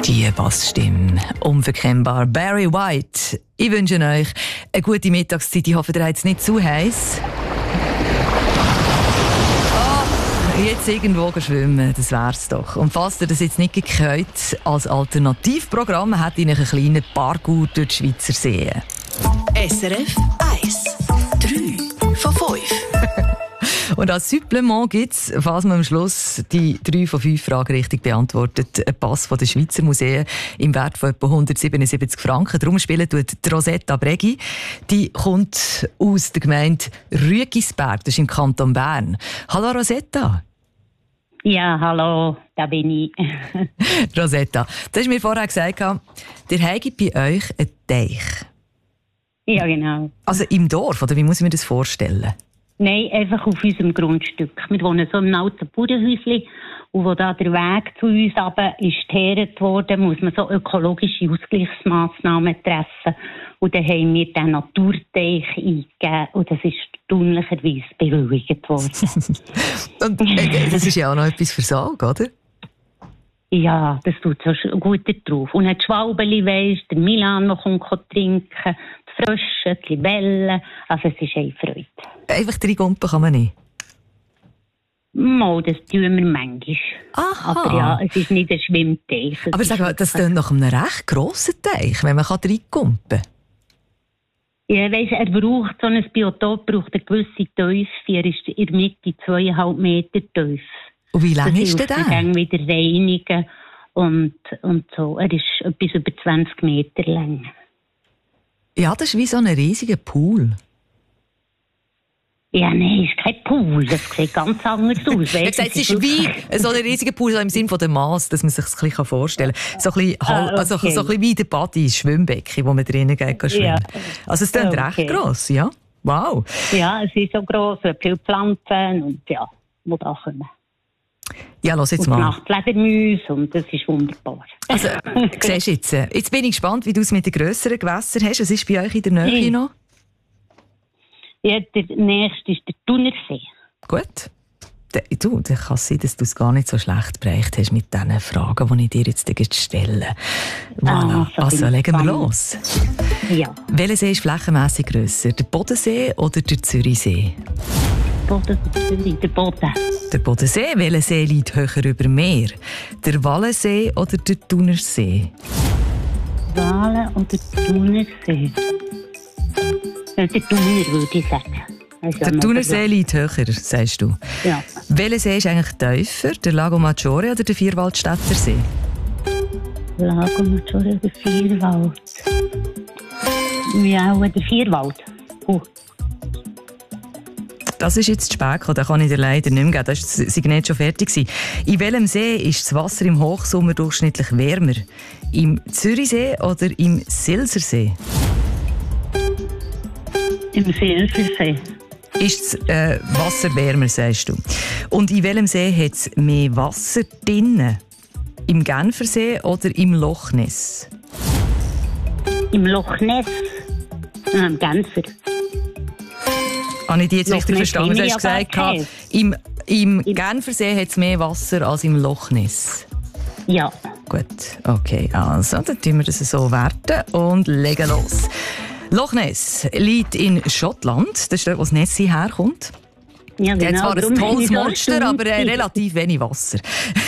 Die Bassstimme, unverkennbar. Barry White. Ich wünsche euch eine gute Mittagszeit. Ich hoffe, ihr habt es nicht zu heiß. Jetzt irgendwo schwimmen, das wär's doch. Und falls ihr das jetzt nicht gehört, als Alternativprogramm hätte ich einen kleinen Parkour durch die Schweizer Seen. SRF 1. 3 von 5. Und als Supplement gibt es, falls man am Schluss die 3 von 5 Fragen richtig beantwortet, einen Pass von den Schweizer Museen im Wert von etwa 177 Franken. Darum spielt die Rosetta Bregi. Die kommt aus der Gemeinde Rüegisberg, das ist im Kanton Bern. Hallo Rosetta. Ja, hallo, da bin ich. Rosetta, du hast mir vorher gesagt, ihr habt bei euch einen Teich. Ja, genau. Also im Dorf, oder wie muss ich mir das vorstellen? Nein, einfach auf unserem Grundstück. Wir wohnen so im alten Bauernhäuschen und wo da der Weg zu uns runter ist geteert worden, muss man so ökologische Ausgleichsmaßnahmen treffen. Und dann haben wir den Naturteich eingegeben und das ist erstaunlicherweise bewilligt worden. Und das ist ja auch noch etwas für Salg, oder? Ja, das tut so gut drauf. Und ein Schwalbeli, weisst, der Milan, der kommt trinken, die Frösche, die Libellen. Also es ist eine Freude. Einfach 3 Gumpen kann man nicht? Mal, das tun wir manchmal. Aha. Aber ja, es ist nicht ein Schwimmteich. Aber sag mal, das klingt nach einem recht grossen Teich, wenn man 3 Gumpen kann. Ja, weisst, er braucht so ein Biotop, braucht eine gewisse Tiefe. Er ist in der Mitte 2,5 Meter tief. Und wie lang ist der? Dann wieder reinigen und so. Er ist etwas über 20 Meter lang. Ja, das ist wie so ein riesiger Pool. Ja, nein, es ist kein Pool. Das sieht ganz anders aus. Ich habe gesagt, es ist wie so ein riesiger Pool, so im Sinne von der Mass, dass man sich das ein bisschen vorstellen kann. So ein bisschen, so ein bisschen wie der Badi, Schwimmbecken, wo man drinnen geht schwimmen. Ja. Also es ist dann recht gross, ja? Wow. Ja, es ist so gross, viele Pflanzen und ja, die da kommen. Ja, los jetzt mal. Und Nachtfledermäuse und das ist wunderbar. Also, siehst du jetzt bin ich gespannt, wie du es mit den grösseren Gewässern hast. Was ist bei euch in der Nähe noch? Ja, der nächste ist der Thunersee. Gut. Dann kann es sein, dass du es gar nicht so schlecht bereicht hast mit diesen Fragen, die ich dir jetzt stelle. Voilà. Also legen wir los. Ja. Welcher See ist flächenmässig grösser? Der Bodensee oder der Zürichsee? Der Boden. Der Bodensee. Welcher See liegt höher über Meer? Der Wallensee oder der Thunersee? Wallen oder Thunersee? Der Thuner, würde ich sagen. Also der Thunersee liegt höher, sagst du. Ja. Welcher See ist eigentlich tiefer? Der Lago Maggiore oder der Vierwaldstätter See? Lago Maggiore oder Vierwald? Ja, der Vierwald. Das ist jetzt zu spät gekommen, den kann ich dir leider nicht mehr geben. Das war nicht schon fertig. In welchem See ist das Wasser im Hochsommer durchschnittlich wärmer? Im Zürichsee oder im Silsersee? Im Silsersee. Ist das Wasser wärmer, sagst du. Und in welchem See hat es mehr Wasser drinnen? Im Genfersee oder im Loch Ness? Im Loch Ness. Im Genfer. Habe ich dich jetzt richtig verstanden? Du hast gesagt, im Genfersee hat es mehr Wasser als im Loch Ness. Ja. Gut, okay. Also, dann tun wir das so werten und legen los. Loch Ness liegt in Schottland. Das ist dort, wo das Nessie herkommt. Ja, genau. Der hat zwar ein tolles Monster, aber relativ wenig Wasser.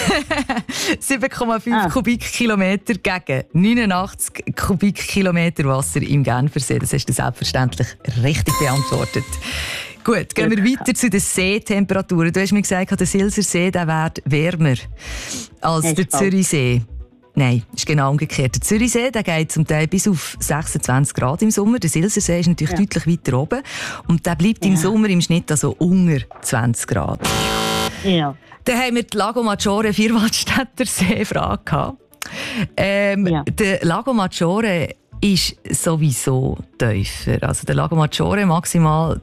7,5 Kubikkilometer gegen 89 Kubikkilometer Wasser im Genfersee. Das hast du selbstverständlich richtig beantwortet. Gut, gehen wir weiter zu den Seetemperaturen. Du hast mir gesagt, der Silsersee wäre wärmer als der Zürichsee. Nein, ist genau umgekehrt. Der Zürichsee geht zum Teil bis auf 26 Grad im Sommer. Der Silsersee ist natürlich deutlich weiter oben. Und der bleibt im Sommer im Schnitt also unter 20 Grad. Ja. Dann haben wir die Lago Maggiore Vierwaldstätter See-Frage gehabt. Der Lago Maggiore ist sowieso tiefer. Also der Lago Maggiore maximal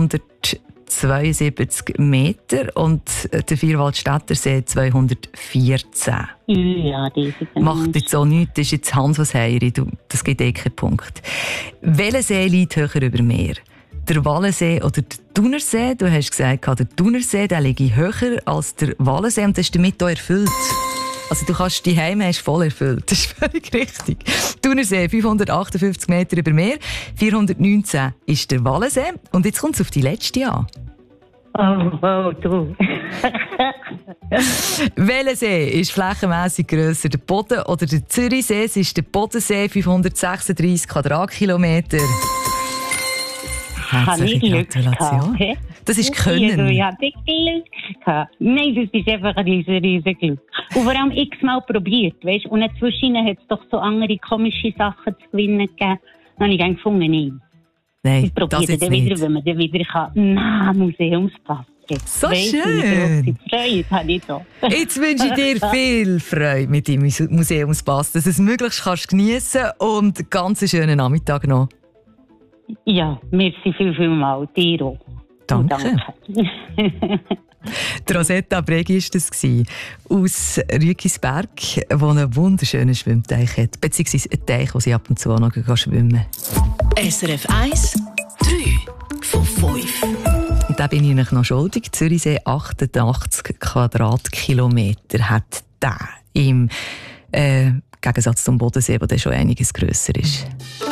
372 Meter und der Vierwaldstätter See 214. Ja, macht jetzt auch nichts, das ist jetzt Hans was Heiri, das gibt eh keinen Punkt. Welcher See liegt höher über Meer? Der Wallensee oder der Thunersee? Du hast gesagt, der Thunersee der liegt höher als der Wallensee und das ist damit auch erfüllt. Also du kannst die Heime hast voll erfüllt. Das ist völlig richtig. Thunersee, 558 Meter über Meer. 419 ist der Wallensee. Und jetzt kommt es auf die letzte an. Oh, du. Welcher See ist flächenmässig grösser, der Boden oder der Zürichsee? Es ist der Bodensee, 536 Quadratkilometer. Herzliche Gratulation. Das ist Können. Ich hatte Glück gehabt. Nein, das ist einfach ein riesen Glück. Und vor allem x-mal probiert, weißt? Und dazwischen hat es doch so andere komische Sachen zu gewinnen gegeben. Dann habe ich gefunden, nein, das jetzt dann nicht. wieder, wenn man dann wieder kann, Museumspass. So schön. Freude habe ich so. Jetzt wünsche ich dir viel Freude mit deinem Museumspass, dass du es möglichst kannst geniessen und einen ganz schönen Nachmittag noch. Ja, merci vielmals. Dir auch. Danke. Die Rosetta Bregi war das aus Rügisberg, wo einen wunderschönen Schwimmteich hat, beziehungsweise einen Teich, wo sie ab und zu auch noch schwimmen. SRF 1, 3 von 5. Und da bin ich euch noch schuldig. Zürichsee 88 Quadratkilometer hat der im Gegensatz zum Bodensee, der schon einiges grösser ist.